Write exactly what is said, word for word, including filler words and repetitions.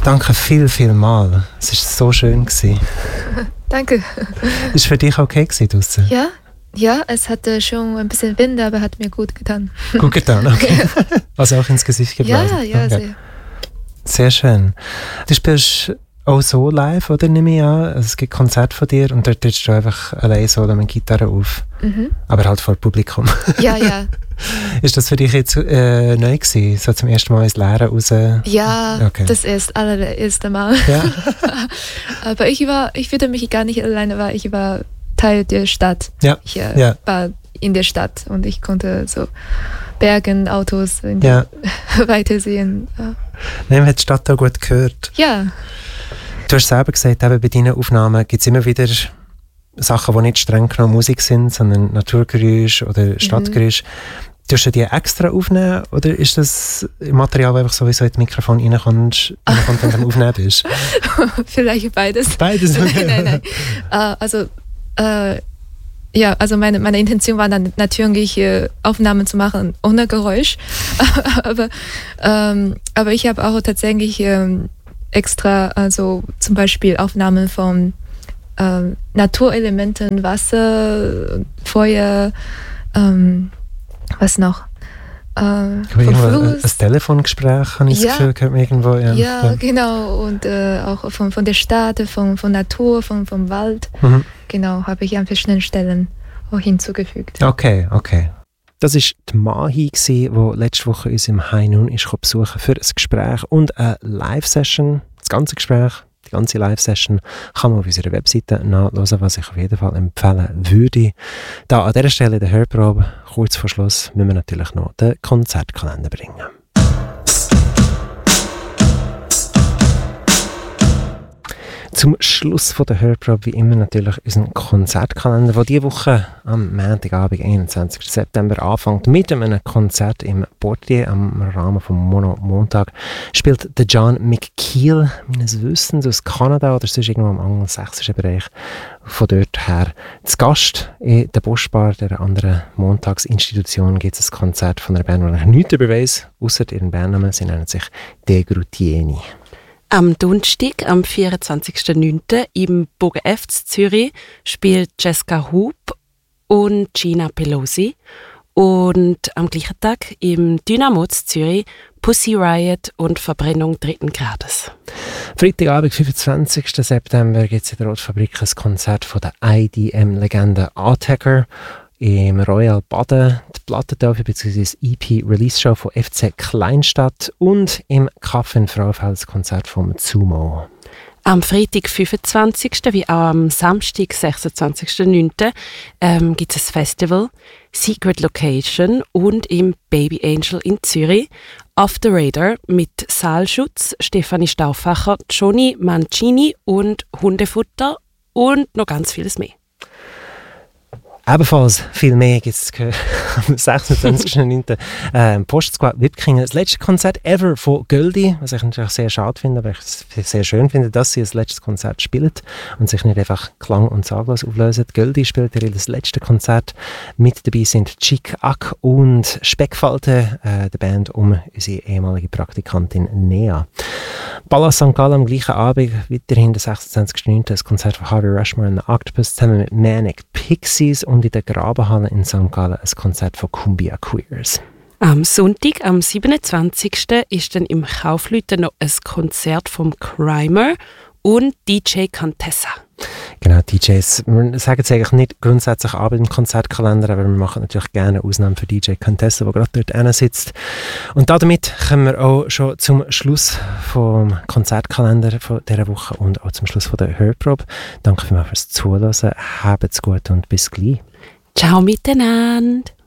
Danke viel, viel mal. Es war so schön gewesen. Danke. Ist es für dich okay gewesen draussen? Ja, ja, es hatte schon ein bisschen Wind, aber hat mir gut getan. Gut getan, okay. Also auch ins Gesicht geblasen. Ja, ja, okay. sehr. Sehr schön. Du spielst auch so live, oder, nehme ich an? Also es gibt Konzerte von dir und dort trittst du einfach allein solo mit Gitarre auf. Mhm. Aber halt vor Publikum. Ja, ja. Ist das für dich jetzt äh, neu gewesen, so zum ersten Mal ins Leere raus? Ja, okay. Das ist allererste Mal. Ja. Aber ich war, ich fühlte mich gar nicht alleine, weil ich war Teil der Stadt. Ja. Ich äh, ja. war in der Stadt und ich konnte so Bergen, Autos in ja. weitersehen. Ja. Nein, man hat die Stadt auch gut gehört. Ja. Du hast selber gesagt, eben bei deinen Aufnahmen gibt es immer wieder Sachen, die nicht streng genommen Musik sind, sondern Naturgeräusche oder Stadtgeräusche. Mhm. Tust du die extra aufnehmen oder ist das Material, das einfach sowieso in das Mikrofon reinkommt, reinkommt wenn du am Aufnehmen bist? Vielleicht beides. Beides? nein, nein, nein. Uh, also, uh, ja, also meine, meine Intention war dann natürlich, äh, Aufnahmen zu machen ohne Geräusch. aber, ähm, aber ich habe auch tatsächlich ähm, extra, also zum Beispiel Aufnahmen von ähm, Naturelementen, Wasser, Feuer, ähm, was noch? Äh, vom Fluss. Ein Telefongespräch, habe ich ja. das Gefühl, gehört mir irgendwo. Ja, ja, ja. Genau. Und äh, auch von, von der Stadt, von, von Natur, von, vom Wald. Mhm. Genau, habe ich an verschiedenen Stellen auch hinzugefügt. Okay, okay. Das war die Mahi, die letzte Woche uns im High Noon ist besuchen für ein Gespräch und eine Live-Session. Das ganze Gespräch, die ganze Live-Session kann man auf unserer Webseite nachhören, was ich auf jeden Fall empfehlen würde. Da an dieser Stelle der Hörprobe, kurz vor Schluss, müssen wir natürlich noch den Konzertkalender bringen. Zum Schluss von der Hörprobe wie immer natürlich unseren Konzertkalender, der diese Woche am Montagabend, einundzwanzigsten September, anfängt mit einem Konzert im Portier am Rahmen vom Mono Montag. Spielt der John McKeel, meines Wissens, aus Kanada oder sonst irgendwo im angelsächsischen Bereich. Von dort her zu Gast in der Boschbar, der anderen Montagsinstitution, gibt es ein Konzert von einer Band, die ich nichts darüber weiss, ausser ihren Bandnamen. Sie nennen sich De Grutieni. Am Donnerstag, am vierundzwanzigsten neunten im Bogen F zu Zürich spielt Jessica Hoop und Gina Pelosi. Und am gleichen Tag im Dynamo zu Zürich Pussy Riot und Verbrennung dritten Grades. Freitagabend, fünfundzwanzigsten September, gibt es in der Rotfabrik ein Konzert von der I D M-Legende Attacker im Royal Baden, die Plattentaufe bzw. das E P-Release-Show von F C Kleinstadt und im Café in Frauenfeld das Konzert vom Zumo. Am Freitag, fünfundzwanzigsten wie auch am Samstag, sechsundzwanzigsten neunten ähm, gibt es ein Festival, Secret Location und im Baby Angel in Zürich. Off the Radar mit Saalschutz, Stefanie Stauffacher, Johnny Mancini und Hundefutter und noch ganz vieles mehr. Ebenfalls viel mehr gibt es am sechsundzwanzigsten neunten äh, Postsquad Wipkingen. Das letzte Konzert ever von Göldi, was ich natürlich sehr schade finde, aber ich sehr schön finde, dass sie das letzte Konzert spielen und sich nicht einfach klang- und saglos auflösen. Göldi spielt ihr das letzte Konzert. Mit dabei sind Chick Ack und Speckfalte, äh, der Band um unsere ehemalige Praktikantin Nea. Ballas Sankt Gallen am gleichen Abend, weiterhin der sechsundzwanzigsten neunten das Konzert von Harvey Rushmore und Octopus zusammen mit Manic Pixies und in der Grabenhalle in Sankt Gallen ein Konzert von Cumbia Queers. Am Sonntag, am siebenundzwanzigsten ist dann im Kaufleuten noch ein Konzert vom Crimer und D J Contessa. Genau, D Js. Wir sagen es eigentlich nicht grundsätzlich ab im Konzertkalender, aber wir machen natürlich gerne Ausnahmen für D J Contessa, der gerade dort hinten sitzt. Und damit kommen wir auch schon zum Schluss vom Konzertkalender von dieser Woche und auch zum Schluss von der Hörprobe. Danke vielmals fürs Zuhören, habt's gut und bis gleich. Ciao miteinander!